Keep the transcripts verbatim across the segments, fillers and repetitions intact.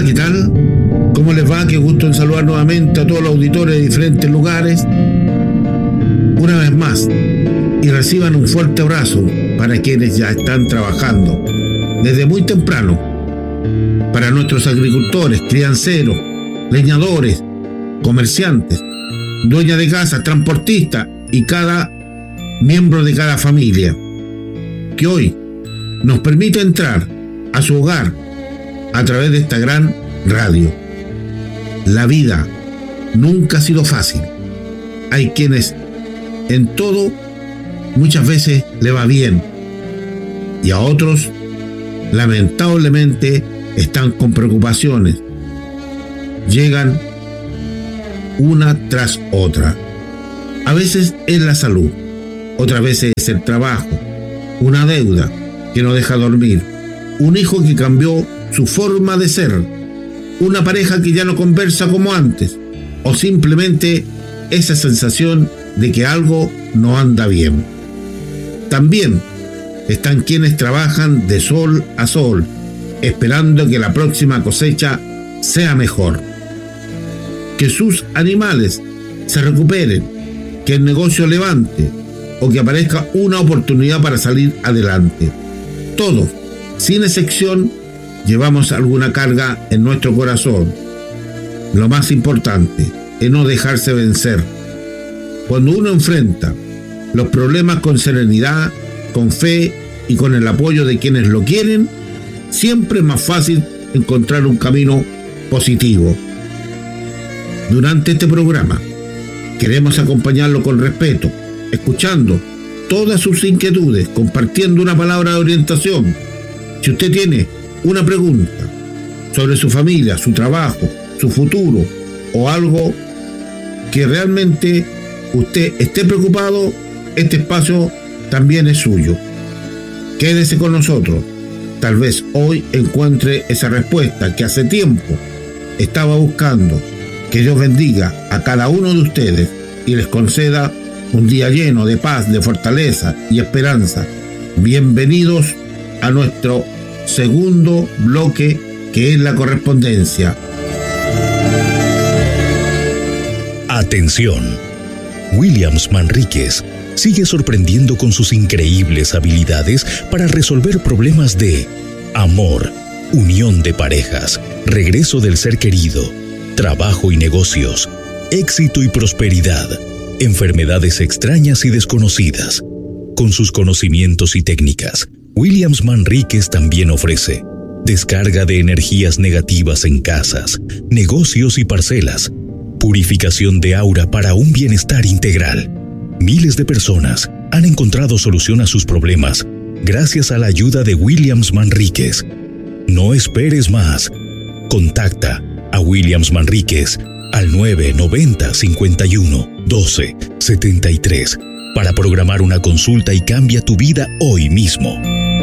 Hola, ¿qué tal? ¿Cómo les va? Qué gusto en saludar nuevamente a todos los auditores de diferentes lugares. Una vez más, y reciban un fuerte abrazo para quienes ya están trabajando desde muy temprano, para nuestros agricultores, crianceros, leñadores, comerciantes, dueñas de casa, transportistas y cada miembro de cada familia, que hoy nos permite entrar a su hogar a través de esta gran radio. La vida nunca ha sido fácil. Hay quienes en todo muchas veces le va bien y a otros lamentablemente están con preocupaciones. Llegan una tras otra. A veces es la salud, otras veces es el trabajo, una deuda que no deja dormir, un hijo que cambió su forma de ser, una pareja que ya no conversa como antes, o simplemente esa sensación de que algo no anda bien. También están quienes trabajan de sol a sol, esperando que la próxima cosecha sea mejor, que sus animales se recuperen, que el negocio levante o que aparezca una oportunidad para salir adelante. Todos, sin excepción, llevamos alguna carga en nuestro corazón. Lo más importante es no dejarse vencer. Cuando uno enfrenta los problemas con serenidad, con fe y con el apoyo de quienes lo quieren, siempre es más fácil encontrar un camino positivo. Durante este programa queremos acompañarlo con respeto, escuchando todas sus inquietudes, compartiendo una palabra de orientación. Si usted tiene una pregunta sobre su familia, su trabajo, su futuro o algo que realmente usted esté preocupado, este espacio también es suyo. Quédese con nosotros. Tal vez hoy encuentre esa respuesta que hace tiempo estaba buscando. Que Dios bendiga a cada uno de ustedes y les conceda un día lleno de paz, de fortaleza y esperanza. Bienvenidos a nuestro segundo bloque, que es la correspondencia. Atención. Williams Manríquez sigue sorprendiendo con sus increíbles habilidades para resolver problemas de amor, unión de parejas, regreso del ser querido, trabajo y negocios, éxito y prosperidad, enfermedades extrañas y desconocidas. Con sus conocimientos y técnicas, Williams Manríquez también ofrece descarga de energías negativas en casas, negocios y parcelas, purificación de aura para un bienestar integral. Miles de personas han encontrado solución a sus problemas gracias a la ayuda de Williams Manríquez. No esperes más. Contacta a Williams Manríquez al nueve noventa cincuenta y uno doce setenta y tres para programar una consulta y cambia tu vida hoy mismo.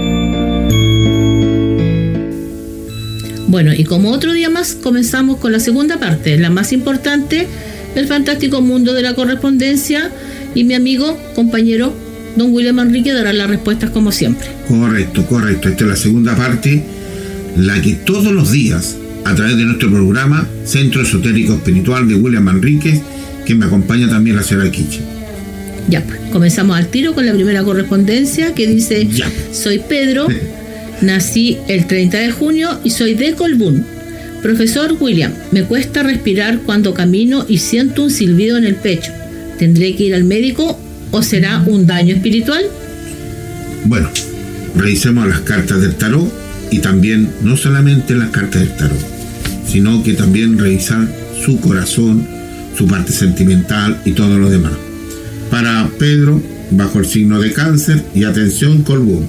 Bueno, y como otro día más, comenzamos con la segunda parte, la más importante, el fantástico mundo de la correspondencia, y mi amigo, compañero, don William Manríquez dará las respuestas como siempre. Correcto, correcto. Esta es la segunda parte, la que todos los días, a través de nuestro programa Centro Esotérico Espiritual de William Manríquez, que me acompaña también la señora Quiche. Ya, pues, comenzamos al tiro con la primera correspondencia que dice: ya. Soy Pedro, nací el treinta de junio y soy de Colbún. Profesor William, me cuesta respirar cuando camino y siento un silbido en el pecho. ¿Tendré que ir al médico o será un daño espiritual? Bueno, revisemos las cartas del tarot y también no solamente las cartas del tarot, sino que también revisar su corazón, su parte sentimental y todo lo demás. Para Pedro, bajo el signo de Cáncer, y atención, Colbún.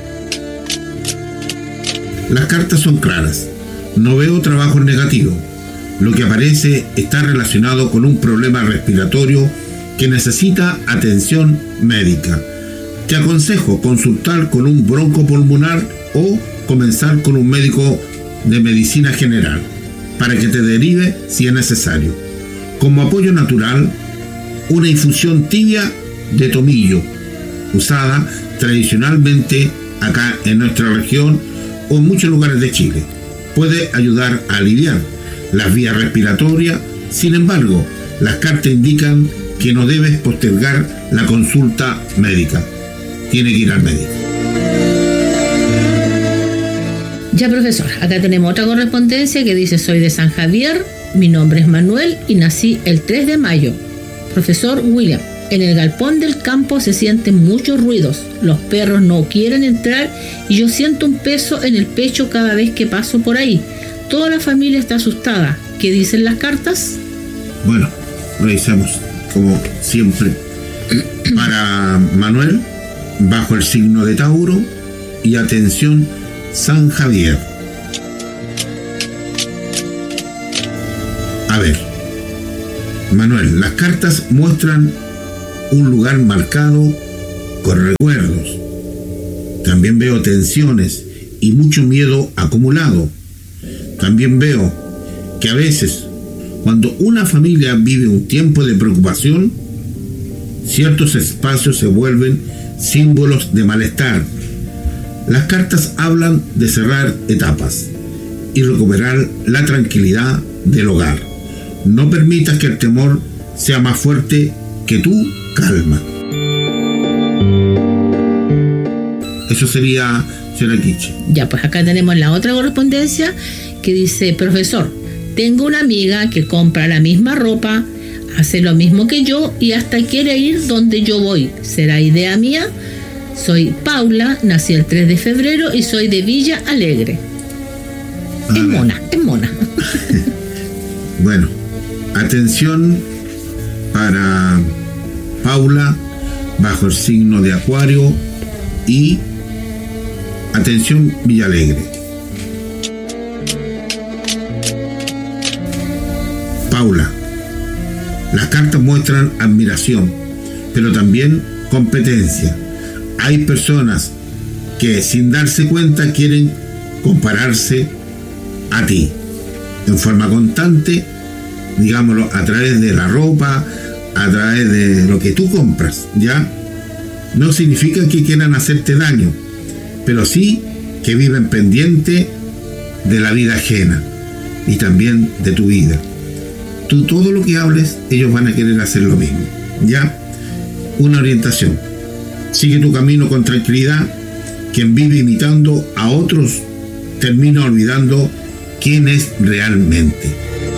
Las cartas son claras. No veo trabajos negativos. Lo que aparece está relacionado con un problema respiratorio que necesita atención médica. Te aconsejo consultar con un broncopulmonar o comenzar con un médico de medicina general para que te derive si es necesario. Como apoyo natural, una infusión tibia de tomillo, usada tradicionalmente acá en nuestra región o en muchos lugares de Chile. puede ayudar a aliviar las vías respiratorias. Sin embargo, las cartas indican que no debes postergar la consulta médica. Tiene que ir al médico. Ya, profesor, acá tenemos otra correspondencia que dice: soy de San Javier, mi nombre es Manuel y nací el tres de mayo. Profesor William, en el galpón del campo se sienten muchos ruidos, los perros no quieren entrar y yo siento un peso en el pecho cada vez que paso por ahí. Toda la familia está asustada. ¿Qué dicen las cartas? Bueno, revisamos como siempre. Para Manuel, bajo el signo de Tauro, y atención, San Javier. A ver, Manuel, las cartas muestran un lugar marcado con recuerdos. También veo tensiones y mucho miedo acumulado. También veo que a veces, cuando una familia vive un tiempo de preocupación, ciertos espacios se vuelven símbolos de malestar. Las cartas hablan de cerrar etapas y recuperar la tranquilidad del hogar. No permitas que el temor sea más fuerte que tu calma. Eso sería, señora Kichi. Ya, pues acá tenemos la otra correspondencia que dice: profesor, tengo una amiga que compra la misma ropa, hace lo mismo que yo y hasta quiere ir donde yo voy. ¿Será idea mía? Soy Paula, nací el tres de febrero y soy de Villa Alegre. Es mona, es mona. Bueno, atención para Paula, bajo el signo de Acuario, y atención, Villa Alegre. Paula, las cartas muestran admiración, pero también competencia. Hay personas que sin darse cuenta quieren compararse a ti en forma constante, digámoslo, a través de la ropa, a través de lo que tú compras, ¿ya? No significa que quieran hacerte daño, pero sí que viven pendiente de la vida ajena y también de tu vida. Tú todo lo que hables, ellos van a querer hacer lo mismo, ¿ya? Una orientación: sigue tu camino con tranquilidad. Quien vive imitando a otros termina olvidando quién es realmente.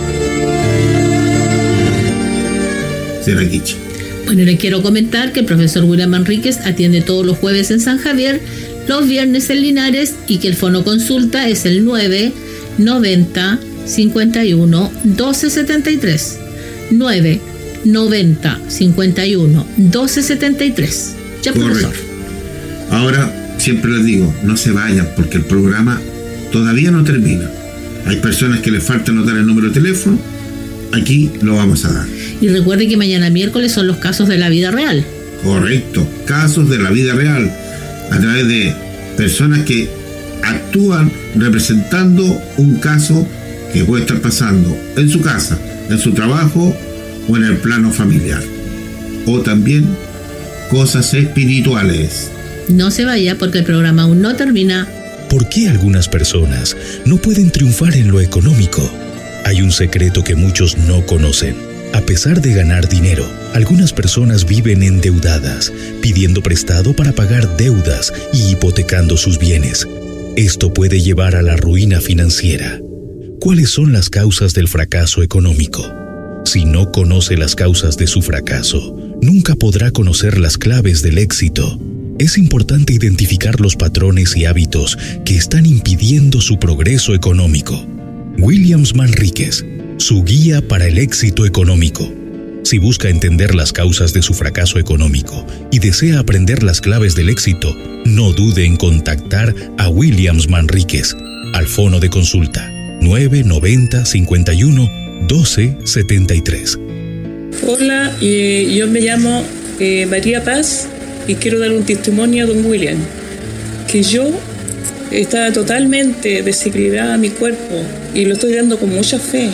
Será Kichi. Bueno, les quiero comentar que el profesor William Manríquez atiende todos los jueves en San Javier, los viernes en Linares, y que el fono consulta es el nueve noventa cincuenta y uno doce setenta y tres. nueve noventa cincuenta y uno doce setenta y tres. Ya, profesor. Ahora, siempre les digo, no se vayan porque el programa todavía no termina. Hay personas que les falta anotar el número de teléfono. Aquí lo vamos a dar. Y recuerde que mañana miércoles son los casos de la vida real. Correcto, casos de la vida real, a través de personas que actúan representando un caso que puede estar pasando en su casa, en su trabajo o en el plano familiar. O también cosas espirituales. No se vaya porque el programa aún no termina. ¿Por qué algunas personas no pueden triunfar en lo económico? Hay un secreto que muchos no conocen. A pesar de ganar dinero, algunas personas viven endeudadas, pidiendo prestado para pagar deudas y hipotecando sus bienes. Esto puede llevar a la ruina financiera. ¿Cuáles son las causas del fracaso económico? Si no conoce las causas de su fracaso, nunca podrá conocer las claves del éxito. Es importante identificar los patrones y hábitos que están impidiendo su progreso económico. Williams Manríquez, su guía para el éxito económico. Si busca entender las causas de su fracaso económico y desea aprender las claves del éxito, no dude en contactar a Williams Manríquez al fono de consulta nueve noventa cincuenta y uno doce setenta y tres. Hola, eh, yo me llamo eh, María Paz y quiero dar un testimonio a don William, que yo estaba totalmente desequilibrada mi cuerpo y lo estoy dando con mucha fe.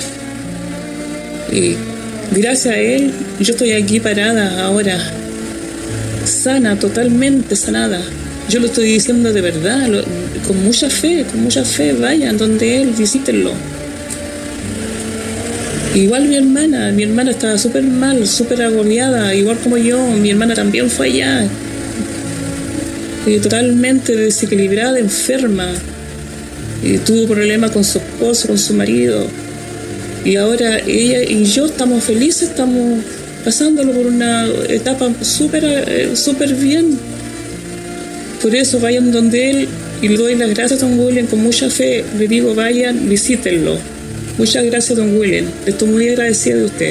Y gracias a él, yo estoy aquí parada ahora, sana, totalmente sanada. Yo lo estoy diciendo de verdad, lo, con mucha fe, con mucha fe, vayan donde él, visítenlo. Igual mi hermana, mi hermana estaba súper mal, súper agobiada, igual como yo, mi hermana también fue allá. Y totalmente desequilibrada, enferma. Y tuvo problemas con su esposo, con su marido. Y ahora ella y yo estamos felices, estamos pasándolo por una etapa súper súper bien. Por eso vayan donde él y le doy las gracias a don William con mucha fe. Le digo, vayan, visítenlo. Muchas gracias, don William. Estoy muy agradecida de usted.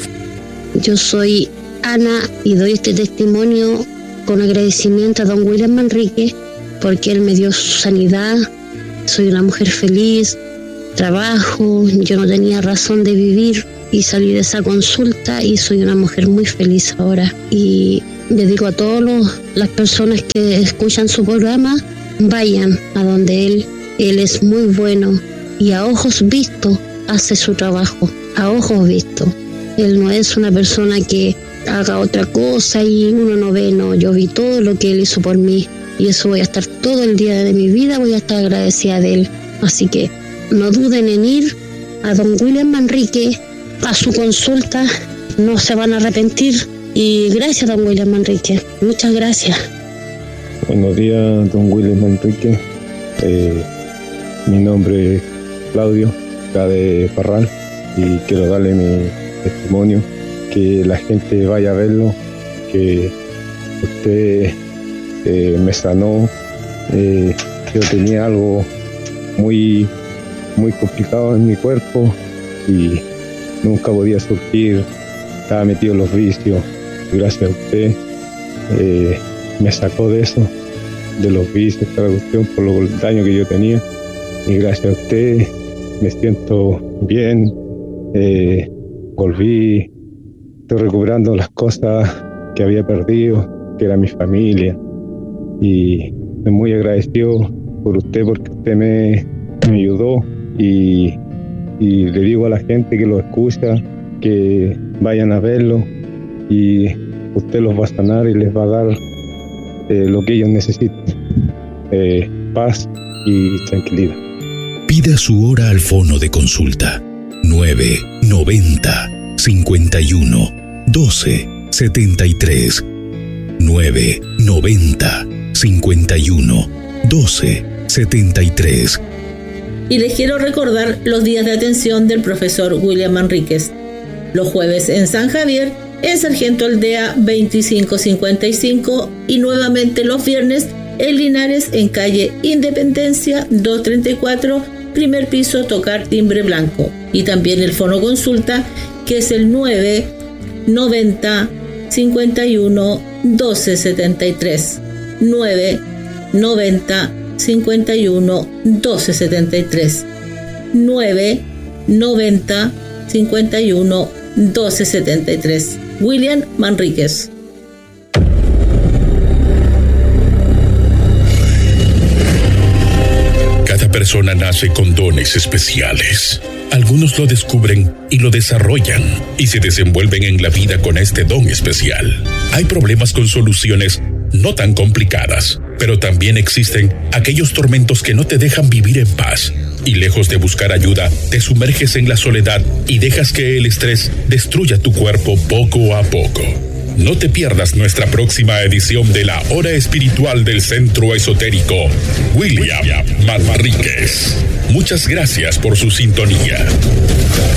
Yo soy Ana y doy este testimonio con agradecimiento a don William Manrique porque él me dio su sanidad. Soy una mujer feliz, trabajo, yo no tenía razón de vivir y salí de esa consulta y soy una mujer muy feliz ahora. Y le digo a todas las personas que escuchan su programa, vayan a donde él, él es muy bueno y a ojos vistos hace su trabajo, a ojos vistos. Él no es una persona que haga otra cosa y uno no ve, no, yo vi todo lo que él hizo por mí y eso voy a estar todo el día de mi vida, voy a estar agradecida de él. Así que no duden en ir a don William Manrique a su consulta, no se van a arrepentir. Y gracias, don William Manrique, muchas gracias. Buenos días, don William Manrique. Eh, mi nombre es Claudio, acá de Parral, y quiero darle mi testimonio, que la gente vaya a verlo, que usted eh, me sanó. Eh, yo tenía algo muy, muy complicado en mi cuerpo y nunca podía surgir, estaba metido en los vicios. Gracias a usted eh, me sacó de eso, de los vicios, toda la cuestión, por el daño que yo tenía. Y gracias a usted me siento bien, eh, volví, estoy recuperando las cosas que había perdido, que era mi familia. Y estoy muy agradecido por usted porque usted me, me ayudó. Y, y le digo a la gente que lo escucha que vayan a verlo y usted los va a sanar y les va a dar eh, lo que ellos necesitan, eh, paz y tranquilidad. Pida su hora al fono de consulta nueve noventa cincuenta y uno doce setenta y tres nueve noventa cincuenta y uno doce setenta y tres. Y les quiero recordar los días de atención del profesor William Manríquez. Los jueves en San Javier, en Sargento Aldea veinticinco cincuenta y cinco y nuevamente los viernes en Linares en calle Independencia doscientos treinta y cuatro, primer piso, tocar timbre blanco. Y también el fono consulta que es el nueve noventa cincuenta y uno doce setenta y tres, nueve noventa cincuenta y uno doce setenta y tres, nueve noventa cincuenta y uno doce setenta y tres. William Manríquez. Cada persona nace con dones especiales. Algunos lo descubren y lo desarrollan y se desenvuelven en la vida con este don especial. Hay problemas con soluciones no tan complicadas, pero también existen aquellos tormentos que no te dejan vivir en paz. Y lejos de buscar ayuda, te sumerges en la soledad y dejas que el estrés destruya tu cuerpo poco a poco. No te pierdas nuestra próxima edición de la Hora Espiritual del Centro Esotérico William Manríquez. Muchas gracias por su sintonía.